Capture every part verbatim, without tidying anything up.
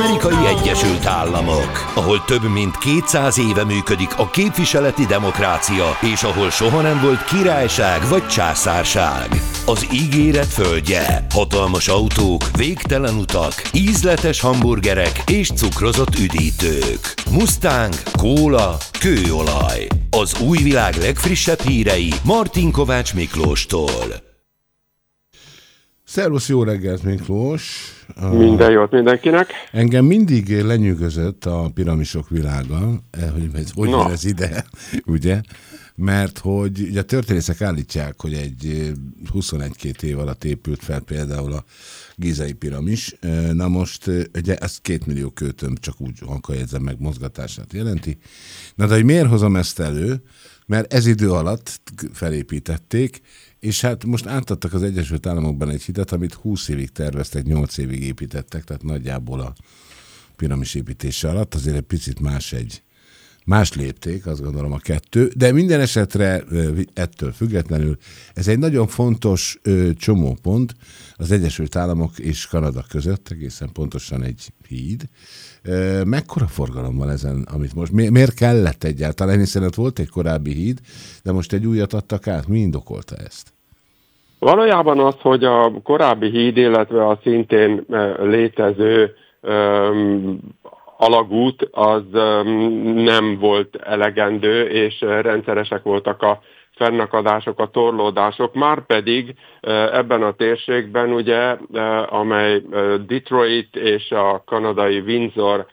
Amerikai Egyesült Államok, ahol több mint kétszáz éve működik a képviseleti demokrácia, és ahol soha nem volt királyság vagy császárság. Az ígéret földje, hatalmas autók, végtelen utak, ízletes hamburgerek és cukrozott üdítők. Mustang, kóla, kőolaj. Az új világ legfrissebb hírei Martin Kovács Miklóstól. Szervusz, jó reggelt, Miklós! Minden jót mindenkinek. Engem mindig lenyűgözött a piramisok világa, hogy ez hogy jön ez ide, ugye? Mert hogy ugye a történészek állítják, hogy egy huszonegy-két év alatt épült fel például a Gízai piramis. Na most, ugye ez két millió kőtömb, csak úgy hankajegyzem meg mozgatását jelenti. Na de hogy miért hozom ezt elő? Mert ez idő alatt felépítették, és hát most átadtak az Egyesült Államokban egy hidat, amit húsz évig terveztek, nyolc évig építettek, tehát nagyjából a piramis építése alatt, azért egy picit más egy, más lépték, azt gondolom a kettő, de minden esetre ettől függetlenül ez egy nagyon fontos csomópont az Egyesült Államok és Kanada között, egészen pontosan egy híd. Mekkora forgalom van ezen, amit most, mi, miért kellett egyáltalán, hiszen ott volt egy korábbi híd, de most egy újat adtak át, mi indokolta ezt? Valójában az, hogy a korábbi híd, illetve a szintén létező um, alagút, az um, nem volt elegendő, és rendszeresek voltak a fennakadások, a torlódások, már pedig ebben a térségben, ugye, amely Detroit és a kanadai Windsor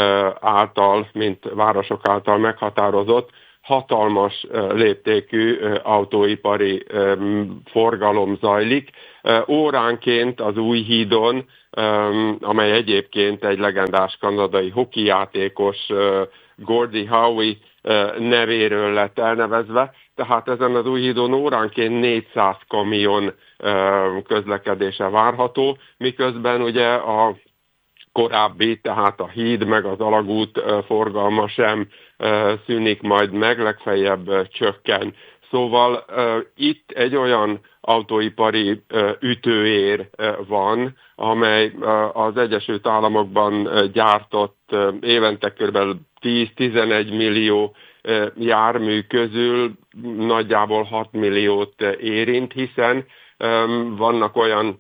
által, mint városok által meghatározott, hatalmas léptékű autóipari forgalom zajlik. Óránként az új hídon, amely egyébként egy legendás kanadai hokijátékos, Gordie Howe nevéről lett elnevezve, tehát ezen az új hídon óránként négyszáz kamion közlekedése várható, miközben ugye a korábbi, tehát a híd meg az alagút forgalma sem szűnik majd meg, legfeljebb csökken. Szóval itt egy olyan autóipari ütőér van, amely az Egyesült Államokban gyártott évente kb. tíz-tizenegy millió jármű közül nagyjából hat milliót érint, hiszen vannak olyan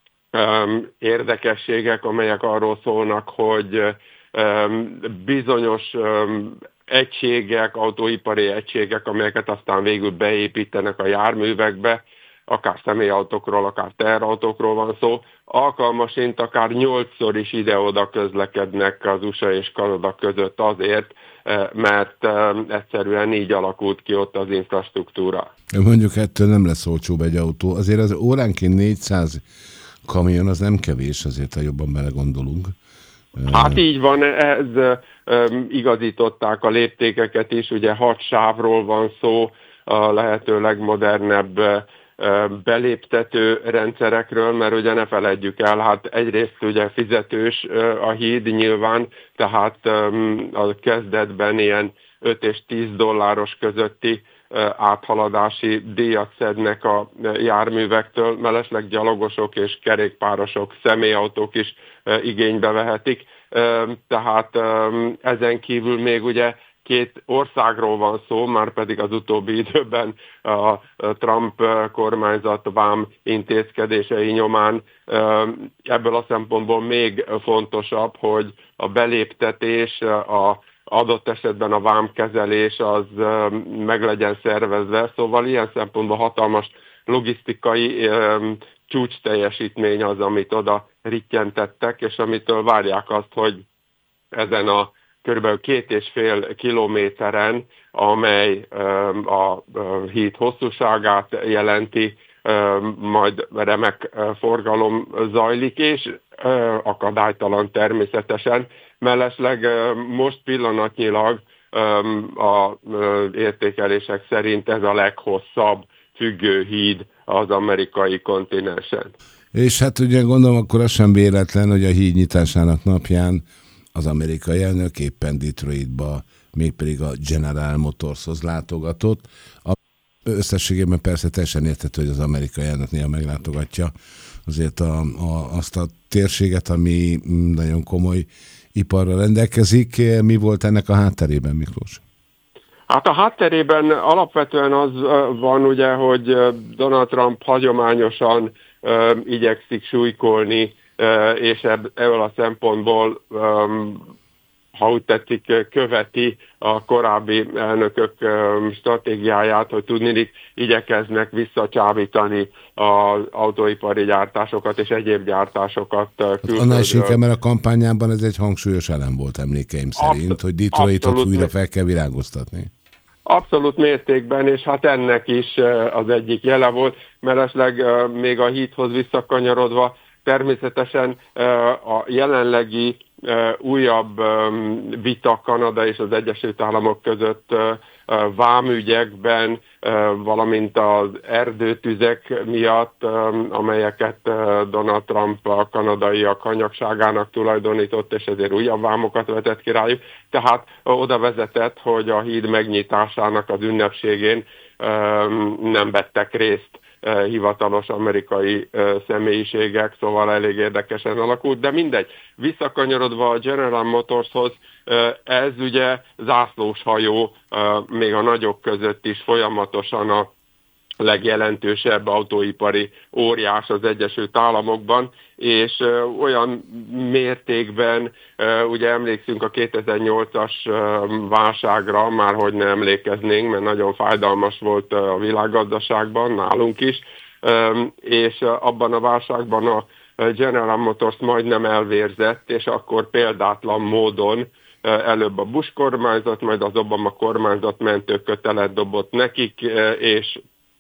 érdekességek, amelyek arról szólnak, hogy bizonyos egységek, autóipari egységek, amelyeket aztán végül beépítenek a járművekbe, akár személyautókról, akár teherautókról van szó, alkalmasint akár nyolcszor is ide-oda közlekednek az u es á és Kanada között azért, mert egyszerűen így alakult ki ott az infrastruktúra. Mondjuk ettől nem lesz olcsóbb egy autó. Azért az óránként négyszáz kamion, az nem kevés, azért, ha jobban belegondolunk. Hát így van, ez igazították a léptékeket is, ugye hat sávról van szó, a lehető legmodernebb beléptető rendszerekről, mert ugye ne feledjük el, hát egyrészt ugye fizetős a híd nyilván, tehát a kezdetben ilyen öt és tíz dolláros közötti áthaladási díjat szednek a járművektől, mellesleg gyalogosok és kerékpárosok, személyautók is igénybe vehetik. Tehát ezen kívül még ugye két országról van szó, már pedig az utóbbi időben a Trump kormányzat vám intézkedései nyomán ebből a szempontból még fontosabb, hogy a beléptetés, a adott esetben a vámkezelés az meg legyen szervezve, szóval ilyen szempontból hatalmas logisztikai csúcs teljesítmény az, amit oda rittyentettek, és amitől várják azt, hogy ezen a körülbelül két és fél kilométeren, amely a híd hosszúságát jelenti, majd remek forgalom zajlik, és akadálytalan természetesen. Mellesleg most pillanatnyilag az értékelések szerint ez a leghosszabb függőhíd az amerikai kontinensen. És hát ugye gondolom, akkor az sem véletlen, hogy a híd nyitásának napján az amerikai elnök éppen Detroitba, mégpedig a General Motorshoz látogatott. A összességében persze teljesen érthető, hogy az amerikai elnök néha meglátogatja azért a, a, azt a térséget, ami nagyon komoly iparra rendelkezik. Mi volt ennek a hátterében, Miklós? Hát a hátterében alapvetően az van, ugye, hogy Donald Trump hagyományosan uh, igyekszik súlykolni, uh, és ebből a szempontból, um, ha úgy tetszik, követi a korábbi elnökök um, stratégiáját, hogy tudniillik igyekeznek visszacsábítani az autóipari gyártásokat és egyéb gyártásokat külföldről. Annál is inkább, mert a kampányában ez egy hangsúlyos elem volt emlékeim szerint, Abszol- hogy Detroitot újra fel kell virágoztatni. Abszolút mértékben, és hát ennek is az egyik jele volt, mellesleg még a híthoz visszakanyarodva, természetesen a jelenlegi újabb vita Kanada és az Egyesült Államok között vámügyekben, valamint az erdőtüzek miatt, amelyeket Donald Trump a kanadaiak hanyagságának tulajdonított, és ezért újabb vámokat vetett ki rájuk. Tehát oda vezetett, hogy a híd megnyitásának az ünnepségén nem vettek részt hivatalos amerikai személyiségek, szóval elég érdekesen alakult, de mindegy. Visszakanyarodva a General Motorshoz, ez ugye zászlós hajó, még a nagyok között is folyamatosan a legjelentősebb autóipari óriás az Egyesült Államokban, és olyan mértékben, ugye emlékszünk a kétezer-nyolcas válságra, már hogy ne emlékeznénk, mert nagyon fájdalmas volt a világgazdaságban, nálunk is, és abban a válságban a General Motors majdnem elvérzett, és akkor példátlan módon előbb a Bush kormányzat, majd az Obama kormányzat mentőkötelet dobott nekik, és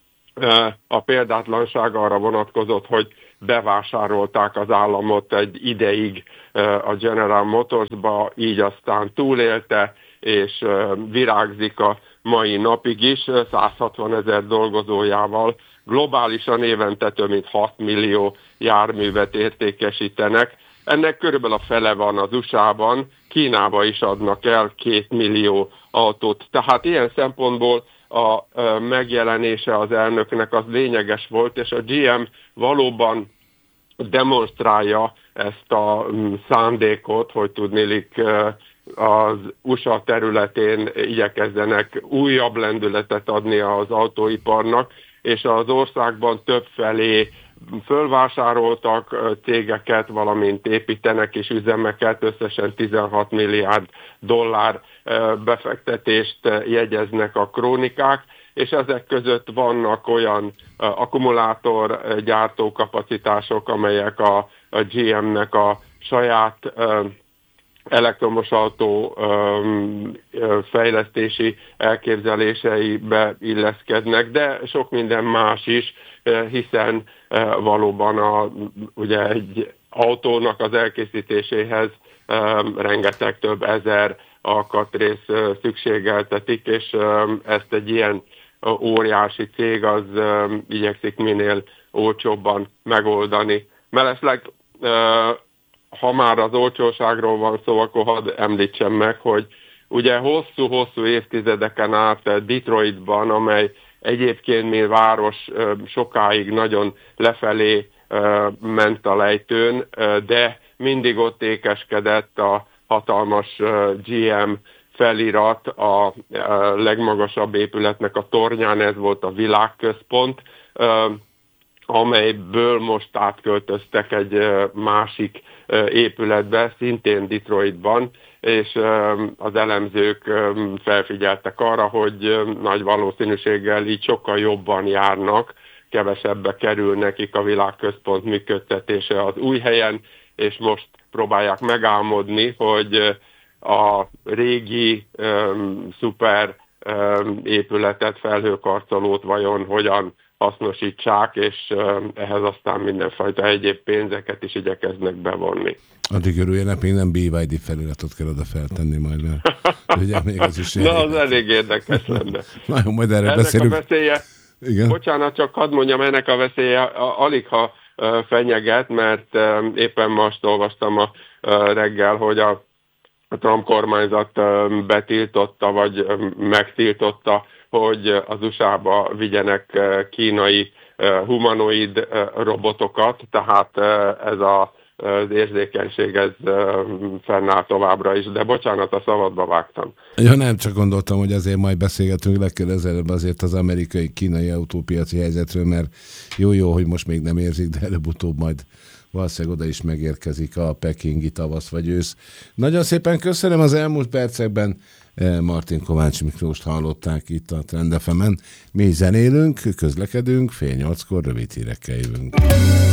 a példátlanság arra vonatkozott, hogy bevásárolták az államot egy ideig a General Motorsba, így aztán túlélte, és virágzik a mai napig is, száz hatvan ezer dolgozójával. Globálisan évente több mint hat millió járművet értékesítenek. Ennek körülbelül a fele van az u es á-ban, Kínába is adnak el két millió autót. Tehát ilyen szempontból a megjelenése az elnöknek az lényeges volt, és a gé em valóban demonstrálja ezt a szándékot, hogy tudniillik az u es á területén igyekezzenek újabb lendületet adni az autóiparnak, és az országban többfelé fölvásároltak cégeket, valamint építenek és üzemeket, összesen tizenhat milliárd dollár befektetést jegyeznek a krónikák, és ezek között vannak olyan akkumulátor gyártókapacitások, amelyek a, a gé em-nek a saját elektromos autó fejlesztési elképzeléseibe illeszkednek, de sok minden más is, hiszen valóban a, ugye egy autónak az elkészítéséhez rengeteg több ezer alkatrész szükségeltetik, és ezt egy ilyen óriási cég az igyekszik minél olcsóbban megoldani. Mellesleg, ha már az olcsóságról van szó, akkor hadd említsem meg, hogy ugye hosszú-hosszú évtizedeken át Detroitban, amely egyébként mi város sokáig nagyon lefelé ment a lejtőn, de mindig ott ékeskedett a hatalmas gé em felirat a legmagasabb épületnek a tornyán, ez volt a világközpont, amelyből most átköltöztek egy másik épületbe, szintén Detroitban, és az elemzők felfigyeltek arra, hogy nagy valószínűséggel így sokkal jobban járnak, kevesebbe kerül nekik a világközpont működtetése az új helyen, és most próbálják megálmodni, hogy a régi um, szuper um, épületet, felhőkarcolót vajon hogyan hasznosítsák, és um, ehhez aztán mindenfajta egyéb pénzeket is igyekeznek bevonni. Addig örüljenek, még nem bé vé dé feliratot kell oda feltenni majd, mert ugye még az is... Na, az elég érdekes lenne. Na jó, majd erre ennek beszélünk. A veszélye, Igen? Bocsánat, csak hadd mondjam, ennek a veszélye alig ha fenyeget, mert éppen most olvastam a reggel, hogy a A Trump kormányzat betiltotta, vagy megtiltotta, hogy az u es á-ba vigyenek kínai humanoid robotokat, tehát ez a az érzékenység ez fennáll továbbra is, de bocsánat, a szabadba vágtam. Ja, nem, csak gondoltam, hogy azért majd beszélgetünk legközelebb azért az amerikai-kínai autópiaci helyzetről, mert jó-jó, hogy most még nem érzik, de előbb-utóbb majd valószínűleg oda is megérkezik a pekingi tavasz vagy ősz. Nagyon szépen köszönöm, az elmúlt percekben Martin Kovács Miklóst hallották itt a Trend ef emen. Mi zenélünk, közlekedünk, fél nyolckor rövid hírekkel jövünk.